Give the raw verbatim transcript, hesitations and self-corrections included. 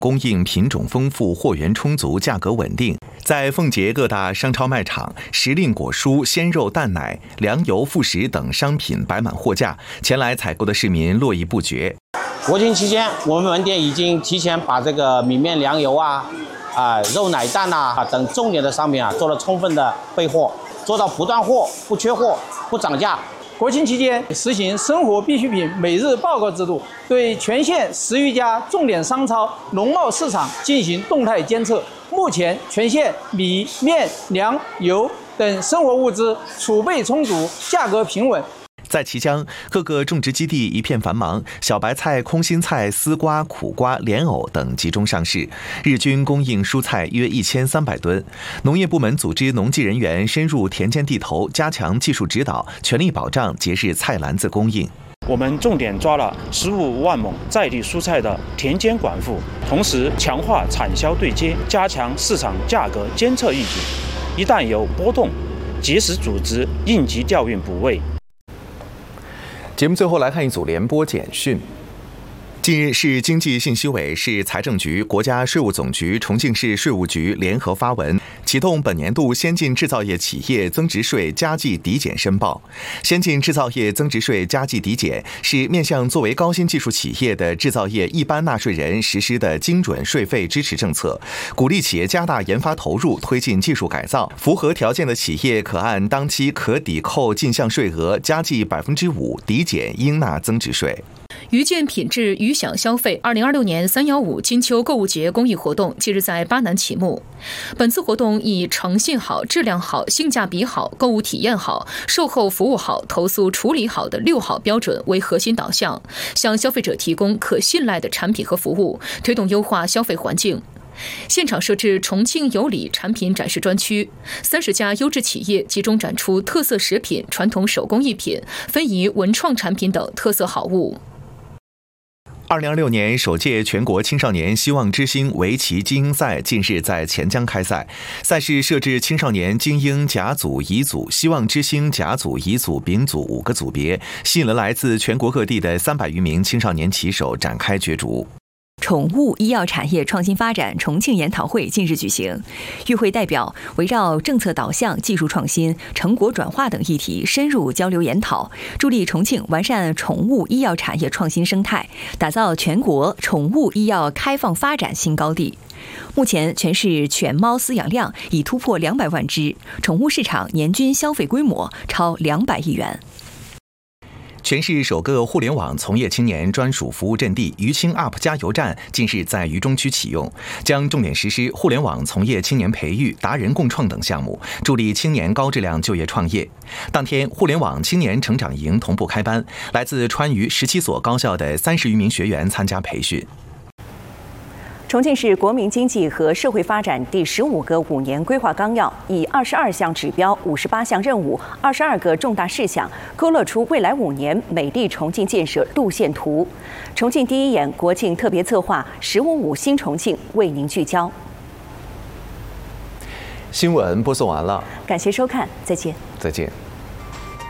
供应品种丰富，货源充足，价格稳定。在奉节各大商超卖场，时令果蔬、鲜肉、蛋奶、粮油、副食等商品摆满货架，前来采购的市民络绎不绝。 国庆期间，我们门店已经提前把这个米面粮油啊、啊肉奶蛋啊等重点的商品啊做了充分的备货，做到不断货、不缺货、不涨价。 国庆期间实行生活必需品每日报告制度，对全县十余家重点商超、农贸市场进行动态监测。目前全县米、面、粮、油等生活物资储备充足，价格平稳。 在綦江，各个种植基地一片繁忙，小白菜、空心菜、丝瓜、苦瓜、莲藕等集中上市，日均供应蔬菜约一千三百吨。农业部门组织农技人员深入田间地头，加强技术指导，全力保障节日菜篮子供应。 我们重点抓了十五万亩在地蔬菜的田间管护，同时强化产销对接，加强市场价格监测预警，一旦有波动，及时组织应急调运补位。 节目最后来看一组联播简讯。近日，市经济信息委、市财政局、国家税务总局、重庆市税务局联合发文，启动本年度先进制造业企业增值税加计抵减申报。先进制造业增值税加计抵减是面向作为高新技术企业的制造业一般纳税人实施的精准税费支持政策，鼓励企业加大研发投入，推进技术改造。符合条件的企业可按当期可抵扣进项税额加计百分之五抵减应纳增值税。 愉健品质愉享消费二零二六年三幺五金秋购物节公益活动近日在巴南启幕。本次活动以诚信好、质量好、性价比好、购物体验好、售后服务好、投诉处理好的六好标准为核心导向，向消费者提供可信赖的产品和服务，推动优化消费环境。现场设置重庆有礼产品展示专区，三十家优质企业集中展出特色食品、传统手工艺品、非遗文创产品等特色好物。 二零二六年首届全国青少年希望之星围棋精英赛近日在黔江开赛，赛事设置青少年精英甲组、乙组、希望之星甲组、乙组、丙组五个组别，吸引了来自全国各地的三百余名青少年棋手展开角逐。 宠物医药产业创新发展重庆研讨会近日举行，与会代表围绕政策导向、技术创新、成果转化等议题深入交流研讨，助力重庆完善宠物医药产业创新生态，打造全国宠物医药开放发展新高地。目前，全市犬猫饲养量已突破两百万只，宠物市场年均消费规模超两百亿元。 全市首个互联网从业青年专属服务阵地余青 U P 加油站近日在渝中区启用，将重点实施互联网从业青年培育、达人共创等项目，助力青年高质量就业创业。当天，互联网青年成长营同步开班，来自川渝十七所高校的三十余名学员参加培训。 重庆市国民经济和社会发展第十五个五年规划纲要以二十二项指标、五十八项任务、二十二个重大事项，勾勒出未来五年美丽重庆建设路线图。重庆第一眼国庆特别策划“十五五新重庆”为您聚焦。 新闻播送完了， 感谢收看，再见。 再见。